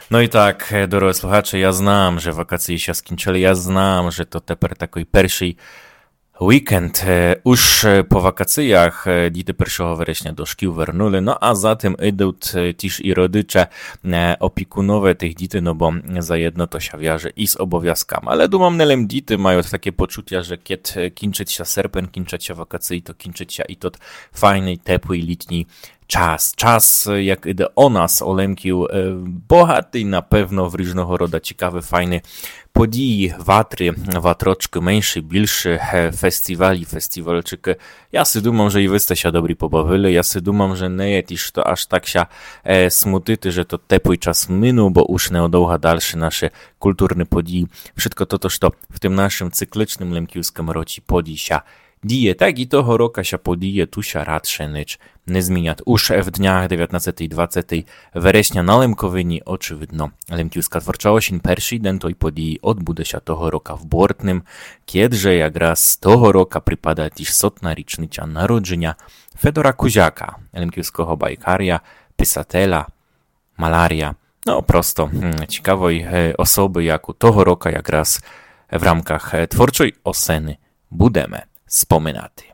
No i tak, drodzy słuchacze, ja znam, że wakacje się skończyły, ja znam, że to teper taki pierwszy weekend już po wakacjach, dity 1 września do szkół wernuli, no a zatem idą też i rodzice opiekunowe tych dity, no bo za jedno to się wiąże i z obowiązkami. Ale dumam, nelem dity mają takie poczucia, że kiedy kończyć się serpen, kończyć się wakacje, to kończyć się i to fajny, ciepły, letni czas, jak idę o nas, o Lemkiu, bogaty na pewno w różnego rodzaju ciekawy, fajny podії, watroczky, mniejszy, bilszy, festiwalczyk. Ja si dumam, że i wyście się dobry pobawili, ja si dumam, że nie jest to aż tak się smutyty, że to tepły czas minął, bo już nie odoucha dalsze nasze kulturne podії. Wszystko to, co w tym naszym cyklicznym lemkiewskim roci podії się dzieje, tak i toho roka się podije, tu się radsze nic nie zmienia. Już w dniach 19 i 20 września na Lemkowyni, oczywidno, lemkiewska twórcza osień, pierwszy dzień tej podії odbude się toho roka w Bortnym, kiedże jak raz toho roka przypada też 100. rocznica narodzenia Fedora Kuziaka, lemkiewskiego bajkaria, pisatela, malaria, no prosto ciekawej osoby, jaku toho roka jak raz w ramkach twórczej oseny budemy wspominati.